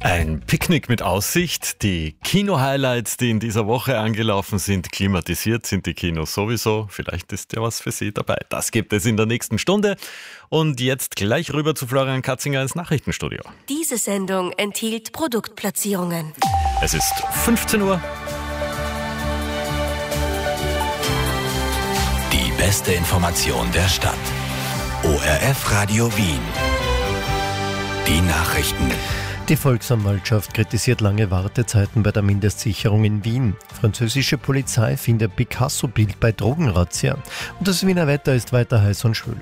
Ein Picknick mit Aussicht, die Kino-Highlights, die in dieser Woche angelaufen sind, klimatisiert sind die Kinos sowieso. Vielleicht ist ja was für Sie dabei. Das gibt es in der nächsten Stunde. Und jetzt gleich rüber zu Florian Katzinger ins Nachrichtenstudio. Diese Sendung enthielt Produktplatzierungen. Es ist 15 Uhr. Die beste Information der Stadt. ORF Radio Wien. Die Nachrichten. Die Volksanwaltschaft kritisiert lange Wartezeiten bei der Mindestsicherung in Wien. Französische Polizei findet Picasso-Bild bei Drogenrazzia. Und das Wiener Wetter ist weiter heiß und schwül.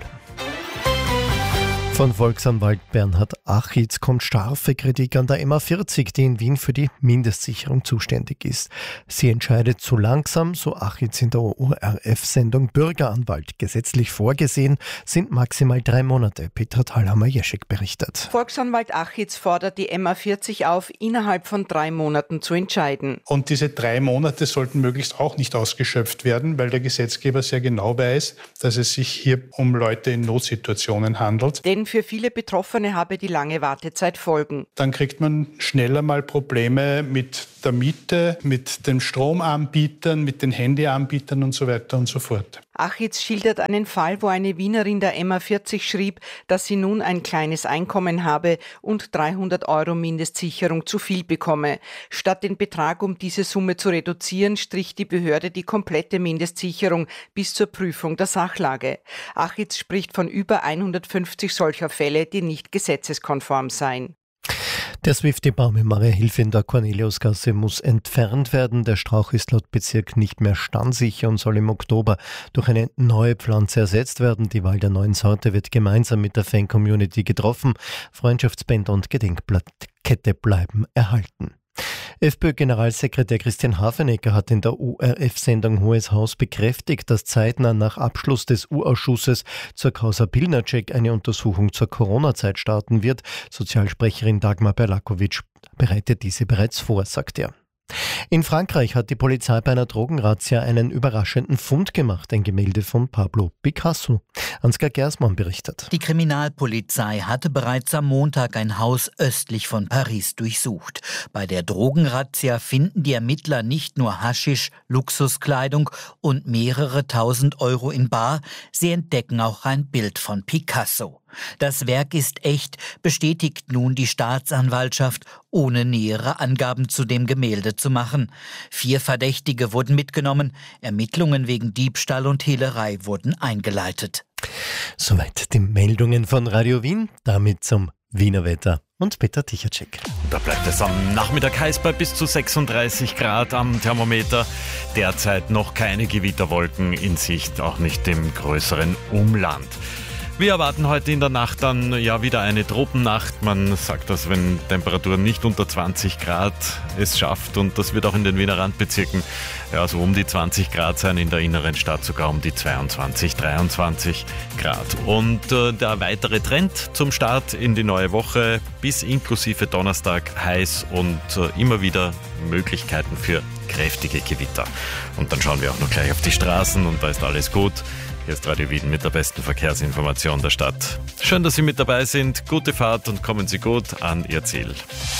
Von Volksanwalt Bernhard Achitz kommt scharfe Kritik an der MA40, die in Wien für die Mindestsicherung zuständig ist. Sie entscheidet zu langsam, so Achitz in der ORF-Sendung Bürgeranwalt. Gesetzlich vorgesehen sind maximal 3 Monate. Petra Thalhammer-Jeschek berichtet. Volksanwalt Achitz fordert die MA40 auf, innerhalb von 3 Monaten zu entscheiden. Und diese 3 Monate sollten möglichst auch nicht ausgeschöpft werden, weil der Gesetzgeber sehr genau weiß, dass es sich hier um Leute in Notsituationen handelt. Denn für viele Betroffene habe die lange Wartezeit Folgen. Dann kriegt man schneller mal Probleme mit der Miete, mit den Stromanbietern, mit den Handyanbietern und so weiter und so fort. Achitz schildert einen Fall, wo eine Wienerin der MA40 schrieb, dass sie nun ein kleines Einkommen habe und 300 € Mindestsicherung zu viel bekomme. Statt den Betrag um diese Summe zu reduzieren, strich die Behörde die komplette Mindestsicherung bis zur Prüfung der Sachlage. Achitz spricht von über 150 solcher Fälle, die nicht gesetzeskonform seien. Der Swifty-Baum im Mariahilfe in der Corneliusgasse muss entfernt werden. Der Strauch ist laut Bezirk nicht mehr standsicher und soll im Oktober durch eine neue Pflanze ersetzt werden. Die Wahl der neuen Sorte wird gemeinsam mit der Fan-Community getroffen. Freundschaftsbänder und Gedenkplakette bleiben erhalten. FPÖ-Generalsekretär Christian Hafenecker hat in der ORF-Sendung Hohes Haus bekräftigt, dass zeitnah nach Abschluss des U-Ausschusses zur Causa Pilnacek eine Untersuchung zur Corona-Zeit starten wird. Sozialsprecherin Dagmar Berlakovic bereitet diese bereits vor, sagt er. In Frankreich hat die Polizei bei einer Drogenrazzia einen überraschenden Fund gemacht, ein Gemälde von Pablo Picasso. Ansgar Gersmann berichtet. Die Kriminalpolizei hatte bereits am Montag ein Haus östlich von Paris durchsucht. Bei der Drogenrazzia finden die Ermittler nicht nur Haschisch, Luxuskleidung und mehrere tausend Euro in bar, sie entdecken auch ein Bild von Picasso. Das Werk ist echt, bestätigt nun die Staatsanwaltschaft, ohne nähere Angaben zu dem Gemälde zu machen. 4 Verdächtige wurden mitgenommen, Ermittlungen wegen Diebstahl und Hehlerei wurden eingeleitet. Soweit die Meldungen von Radio Wien, damit zum Wiener Wetter und Peter Tichacek. Da bleibt es am Nachmittag heiß bei bis zu 36 Grad am Thermometer. Derzeit noch keine Gewitterwolken in Sicht, auch nicht im größeren Umland. Wir erwarten heute in der Nacht dann wieder eine Tropennacht. Man sagt das, wenn Temperaturen nicht unter 20 Grad es schafft, und das wird auch in den Wiener Randbezirken so um die 20 Grad sein, in der inneren Stadt sogar um die 22, 23 Grad. Und der weitere Trend zum Start in die neue Woche bis inklusive Donnerstag heiß und immer wieder Möglichkeiten für kräftige Gewitter. Und dann schauen wir auch noch gleich auf die Straßen und da ist alles gut. Hier ist Radio Wien mit der besten Verkehrsinformation der Stadt. Schön, dass Sie mit dabei sind. Gute Fahrt und kommen Sie gut an Ihr Ziel.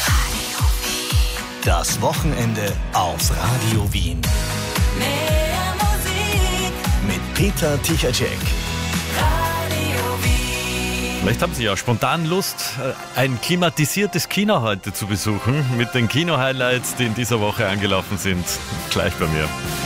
Das Wochenende auf Radio Wien. Mehr Musik. Mit Peter Tichacek. Radio Wien. Vielleicht haben Sie ja spontan Lust, ein klimatisiertes Kino heute zu besuchen mit den Kino-Highlights, die in dieser Woche angelaufen sind. Gleich bei mir.